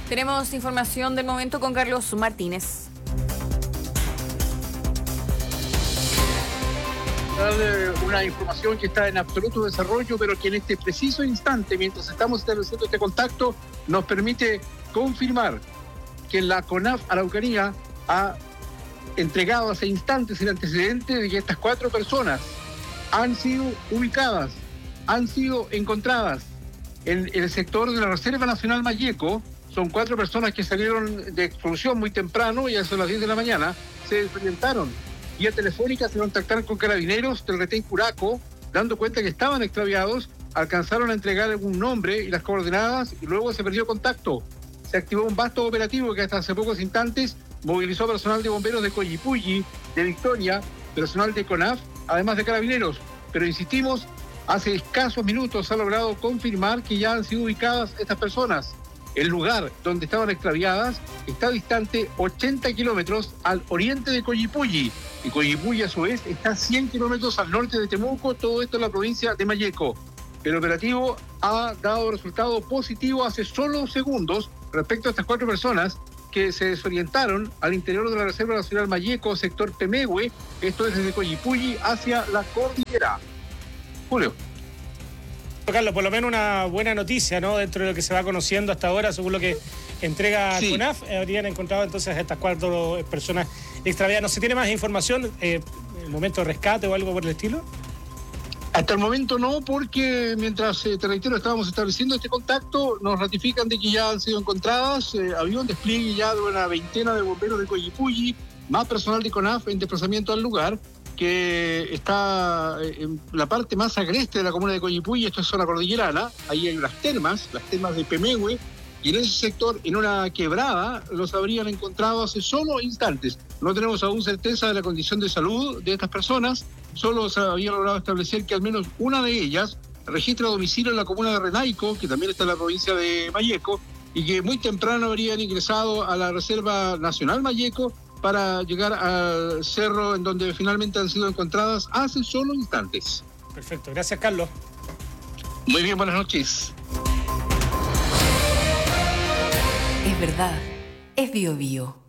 Tenemos información del momento con Carlos Martínez. Una información que está en absoluto desarrollo, pero que en este preciso instante, mientras estamos estableciendo este contacto, nos permite confirmar que la CONAF Araucanía ha entregado hace instantes el antecedente de que estas 4 personas han sido ubicadas, han sido encontradas en el sector de la Reserva Nacional Mayeco. Son 4 personas que salieron de excursión muy temprano, y a eso a las 10 de la mañana se desorientaron. Vía telefónica se contactaron con carabineros del retén Curaco, dando cuenta que estaban extraviados, alcanzaron a entregar algún nombre y las coordenadas y luego se perdió contacto. Se activó un vasto operativo que hasta hace pocos instantes movilizó personal de bomberos de Coyipulli, de Victoria, personal de CONAF, además de carabineros. Pero insistimos, hace escasos minutos se ha logrado confirmar que ya han sido ubicadas estas personas. El lugar donde estaban extraviadas está distante 80 kilómetros al oriente de Coyipulli, y Coyipulli a su vez está 100 kilómetros al norte de Temuco, todo esto en la provincia de Mayeco. El operativo ha dado resultado positivo hace solo segundos respecto a estas 4 personas que se desorientaron al interior de la Reserva Nacional Mayeco, sector Pemehue, esto es desde Coyipulli hacia la cordillera. Julio. Carlos, por lo menos una buena noticia, ¿no? Dentro de lo que se va conociendo hasta ahora, según lo que entrega CONAF, habrían encontrado entonces a estas 4 personas extraviadas. ¿No se tiene más información en el momento de rescate o algo por el estilo? Hasta el momento no, porque mientras, te reitero, estábamos estableciendo este contacto, nos ratifican de que ya han sido encontradas. Había un despliegue ya de una veintena de bomberos de Coyipulli, más personal de CONAF en desplazamiento al lugar, que está en la parte más agreste de la comuna de Coyipulli. Esto es zona cordillerana. Ahí hay las termas de Pemehue, y en ese sector, en una quebrada, los habrían encontrado hace solo instantes. No tenemos aún certeza de la condición de salud de estas personas, solo se había logrado establecer que al menos una de ellas registra domicilio en la comuna de Renaico, que también está en la provincia de Mayeco, y que muy temprano habrían ingresado a la Reserva Nacional Mayeco para llegar al cerro en donde finalmente han sido encontradas hace solo instantes. Perfecto, gracias Carlos. Muy bien, buenas noches. Es verdad, es Bio Bio.